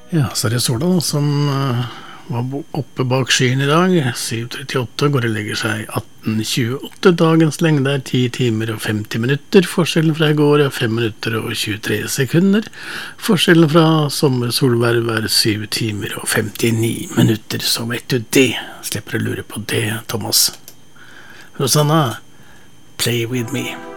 Ja, så er det sola da, som var oppe bak skyen I dag, 7:38, går og legger seg 18:28. Dagens lengde 10 timer og 50 minutter. Forskjellen fra I går 5 minutter og 23 sekunder. Forskjellen fra sommersolverv 7 timer og 59 minutter. Så vet du det. Slipper å lure på det, Thomas. Rosanna, play with me.